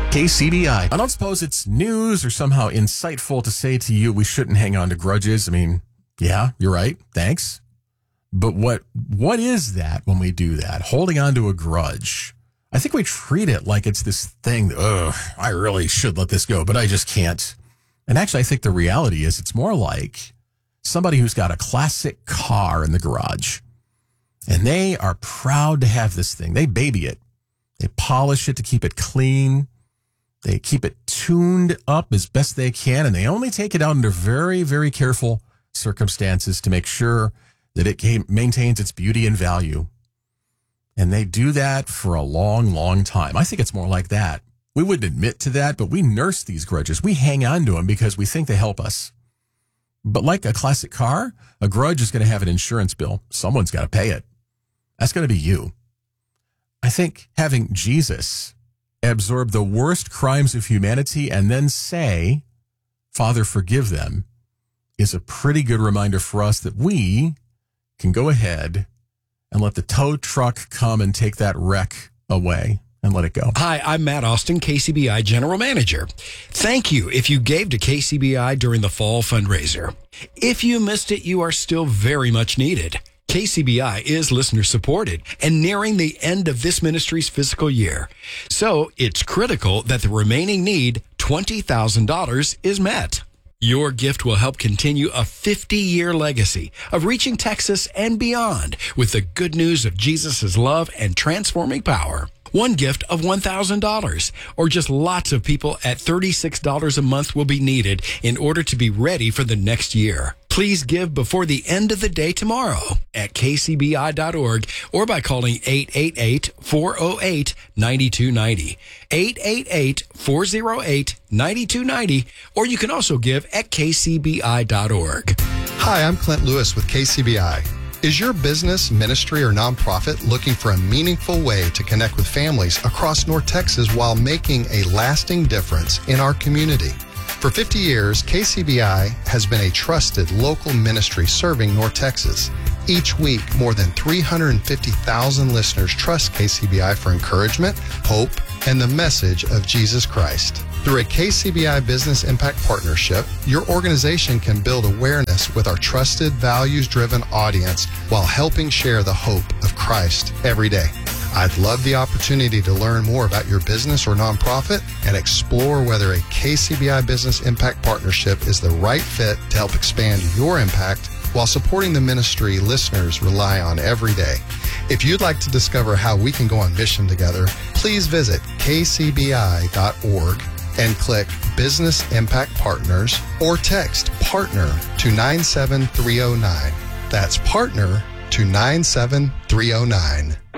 KCBI. I don't suppose it's news or somehow insightful to say to you we shouldn't hang on to grudges. I mean, yeah, you're right. Thanks. But what is that when we do that? Holding on to a grudge. I think we treat it like it's this thing, I really should let this go, but I just can't. And actually, I think the reality is it's more like somebody who's got a classic car in the garage. And they are proud to have this thing. They baby it. They polish it to keep it clean. They keep it tuned up as best they can, and they only take it out under very, very careful circumstances to make sure that it maintains its beauty and value. And they do that for a long, long time. I think it's more like that. We wouldn't admit to that, but we nurse these grudges. We hang on to them because we think they help us. But like a classic car, a grudge is going to have an insurance bill. Someone's got to pay it. That's going to be you. I think having Jesus absorb the worst crimes of humanity and then say, Father, forgive them, is a pretty good reminder for us that we can go ahead and let the tow truck come and take that wreck away and let it go. Hi, I'm Matt Austin, KCBI General Manager. Thank you if you gave to KCBI during the fall fundraiser. If you missed it, you are still very much needed. KCBI is listener supported and nearing the end of this ministry's fiscal year. So it's critical that the remaining need, $20,000, is met. Your gift will help continue a 50-year legacy of reaching Texas and beyond with the good news of Jesus' love and transforming power. One gift of $1,000 or just lots of people at $36 a month will be needed in order to be ready for the next year. Please give before the end of the day tomorrow at kcbi.org or by calling 888-408-9290. 888-408-9290, or you can also give at kcbi.org. Hi, I'm Clint Lewis with KCBI. Is your business, ministry, or nonprofit looking for a meaningful way to connect with families across North Texas while making a lasting difference in our community? For 50 years, KCBI has been a trusted local ministry serving North Texas. Each week, more than 350,000 listeners trust KCBI for encouragement, hope, and the message of Jesus Christ. Through a KCBI Business Impact Partnership, your organization can build awareness with our trusted, values-driven audience while helping share the hope of Christ every day. I'd love the opportunity to learn more about your business or nonprofit and explore whether a KCBI Business Impact Partnership is the right fit to help expand your impact while supporting the ministry listeners rely on every day. If you'd like to discover how we can go on mission together, please visit kcbi.org and click Business Impact Partners or text PARTNER to 97309. That's PARTNER to 97309.